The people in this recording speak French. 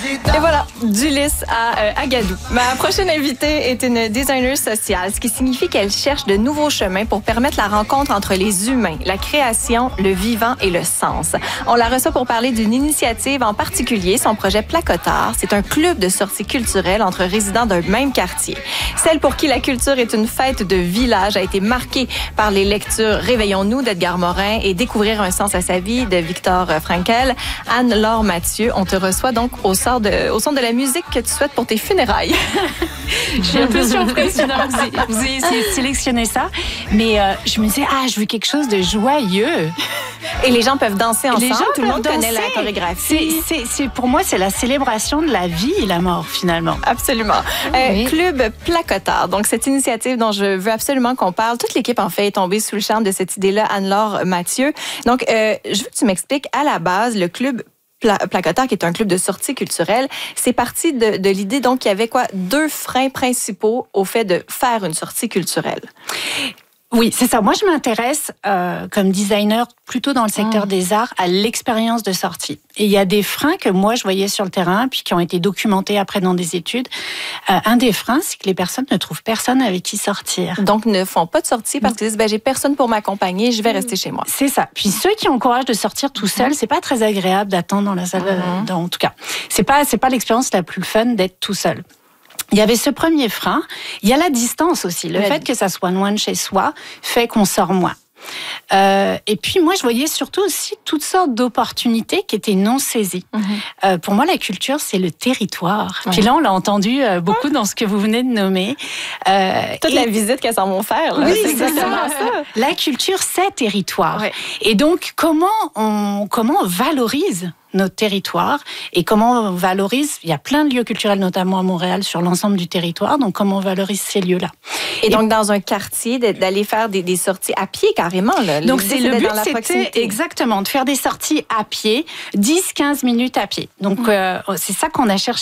Et voilà, d'Ulysse à Agadou. Ma prochaine invitée est une designer sociale, ce qui signifie qu'elle cherche de nouveaux chemins pour permettre la rencontre entre les humains, la création, le vivant et le sens. On la reçoit pour parler d'une initiative en particulier, son projet Placotard. C'est un club de sorties culturelles entre résidents d'un même quartier. Celle pour qui la culture est une fête de village a été marquée par les lectures Réveillons-nous d'Edgar Morin et Découvrir un sens à sa vie de Victor Frankl. Anne-Laure Mathieu, on te reçoit donc au son de la musique que tu souhaites pour tes funérailles. Je suis un peu surprise finalement que vous ayez sélectionné ça, mais je me disais, je veux quelque chose de joyeux. Et les gens peuvent danser ensemble, tout le monde connaît la danser. chorégraphie. Pour moi, c'est la célébration de la vie et la mort finalement. Absolument. Oui. Club Placotard, donc cette initiative dont je veux absolument qu'on parle. Toute l'équipe en fait est tombée sous le charme de cette idée-là, Anne-Laure Mathieu. Donc, je veux que tu m'expliques à la base le club Placotard, qui est un club de sortie culturelle, c'est parti de l'idée donc qu'il y avait deux freins principaux au fait de faire une sortie culturelle. Oui, c'est ça. Moi, je m'intéresse comme designer plutôt dans le secteur des arts à l'expérience de sortie. Et il y a des freins que moi, je voyais sur le terrain puis qui ont été documentés après dans des études. Un des freins, c'est que les personnes ne trouvent personne avec qui sortir. Donc, ne font pas de sortie parce qu'ils disent, j'ai personne pour m'accompagner, je vais rester chez moi. C'est ça. Puis ceux qui ont le courage de sortir tout seul, c'est pas très agréable d'attendre dans la salle. En tout cas, c'est pas l'expérience la plus fun d'être tout seul. Il y avait ce premier frein. Il y a la distance aussi. Le fait que ça soit loin de chez soi fait qu'on sort moins. Et puis moi, je voyais surtout aussi toutes sortes d'opportunités qui étaient non saisies. Pour moi, la culture, c'est le territoire. Puis là, on l'a entendu beaucoup dans ce que vous venez de nommer. Toute la visite qu'elles s'en vont faire. Là. Oui, c'est exactement ça. La culture, c'est territoire. Ouais. Et donc, comment on valorise notre territoire et comment on valorise, il y a plein de lieux culturels, notamment à Montréal, sur l'ensemble du territoire, donc comment on valorise ces lieux-là. Et donc, dans un quartier, d'aller faire des sorties à pied carrément. Là. Donc, le but, c'était exactement de faire des sorties à pied, 10-15 minutes à pied. Donc, c'est ça qu'on a cherché